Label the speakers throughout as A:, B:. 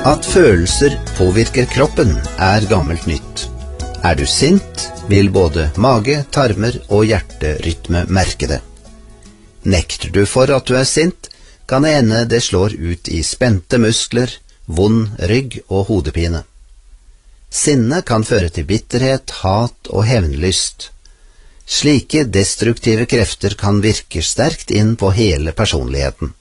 A: At følelser påvirker kroppen er gammelt nytt. Er du sint, vil både mage, tarmer og hjerterytme merke det. Nekter du for at du er sint, kan det hende det slår ut i spente muskler, vond rygg og hodepine. Sinne kan føre til bitterhet, hat og hevnlyst. Slike destruktive krefter kan virke sterkt inn på hele personligheten.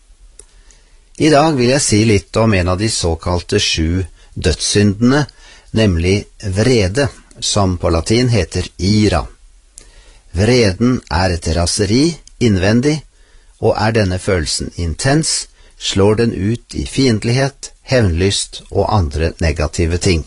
A: I dag vil jeg si litt om en av de såkalte 7 dødssyndene, nemlig vrede, som på latin heter ira. Vreden er et raseri innvendig, og er denne følelsen intens, slår den ut i fiendtlighet, hevnlyst og andre negative ting.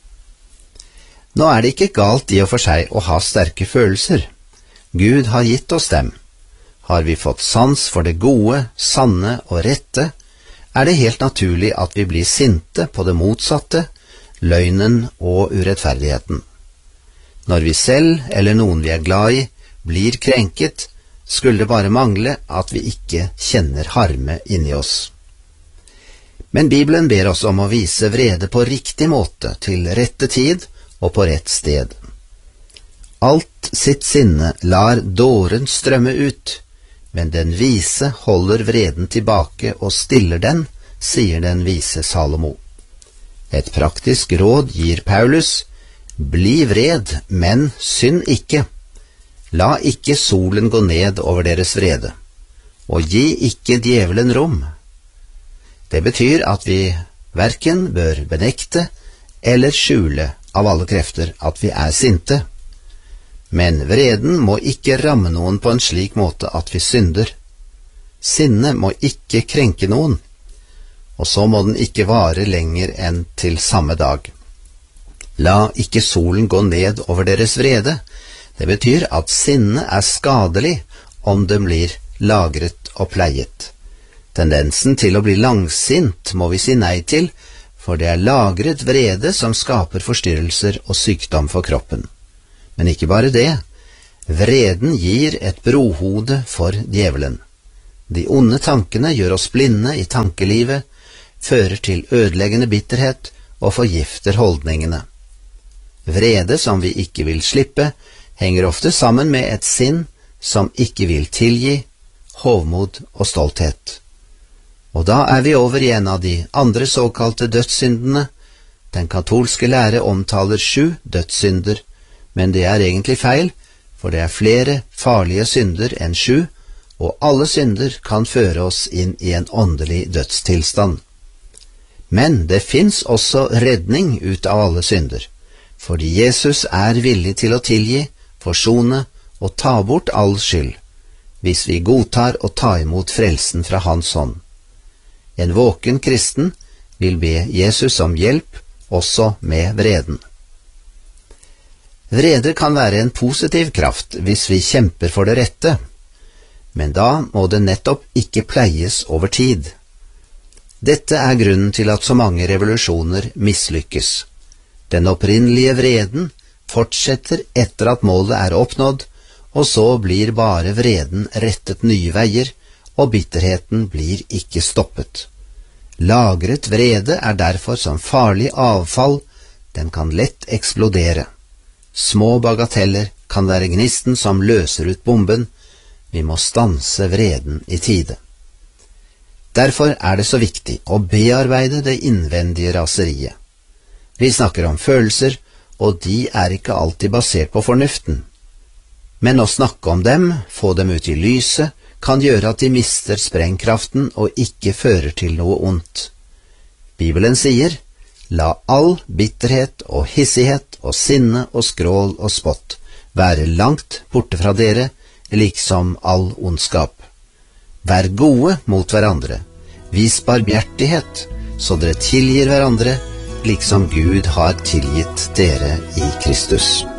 A: Nå er det ikke galt i og for seg å ha sterke følelser. Gud har gitt oss dem. Har vi fått sans for det gode, sanne og rette, er det helt naturlig at vi blir sinte på det motsatte, løgnen og urettferdigheten. Når vi selv, eller noen vi er glad i, blir krenket, skulle det bare mangle at vi ikke kjenner harme inni oss. Men Bibelen ber oss om å vise vrede på riktig måte, til rette tid og på rett sted. Alt sitt sinne lar dåren strømme ut, men den vise holder vreden tilbake og stiller den, sier den vise Salomo. Et praktisk råd gir Paulus: bli vred, men synd ikke. La ikke solen gå ned over deres vrede, og gi ikke djevelen rom. Det betyr at vi hverken bør benekte eller skjule av alle krefter at vi er sinte. Men vreden må ikke ramme noen på en slik måte at vi synder. Sinne må ikke krenke noen, og så må den ikke vare lenger enn til samme dag. La ikke solen gå ned over deres vrede. Det betyr at sinne er skadelig om den blir lagret og pleiet. Tendensen til å bli langsint må vi si nei til, for det er lagret vrede som skaper forstyrrelser og sykdom for kroppen. Men ikke bare det, vreden gir et brohode for djevelen. De onde tankene gjør oss blinde i tankelivet, fører til ødeleggende bitterhet og forgifter holdningene. Vrede som vi ikke vil slippe, henger ofte sammen med et sinn som ikke vil tilgi, hovmod og stolthet. Og da er vi over i en av de andre såkalte dødssyndene. Den katolske lære omtaler 7 dødssynder, men det er egentlig feil, for det er flere farlige synder enn 7, og alle synder kan føre oss inn i en åndelig dødstilstand. Men det finnes også redning ut av alle synder, fordi Jesus er villig til å tilgi, forsone og ta bort all skyld, hvis vi godtar å ta imot frelsen fra hans hånd. En våken kristen vil be Jesus om hjelp, også med vreden. Vrede kan være en positiv kraft hvis vi kjemper for det rette, men da må det nettopp ikke pleies over tid. Dette er grunnen til at så mange revolusjoner mislykkes. Den opprinnelige vreden fortsetter etter at målet er oppnådd, og så blir bare vreden rettet nye veier, og bitterheten blir ikke stoppet. Lagret vrede er derfor som farlig avfall, den kan lett eksplodere. Små bagateller kan være gnisten som løser ut bomben. Vi må stanse vreden i tide. Derfor er det så viktig å bearbeide det innvendige raseriet. Vi snakker om følelser, og de er ikke alltid basert på fornuften. Men å snakke om dem, få dem ut i lyset, kan gjøre at de mister sprengkraften og ikke fører til noe ondt. Bibelen sier: la all bitterhet og hissighet og sinne og skrål og spott være langt borte fra dere, liksom all ondskap. Vær gode mot hverandre, vis barmhjertighet, så dere tilgir hverandre, liksom Gud har tilgitt dere i Kristus.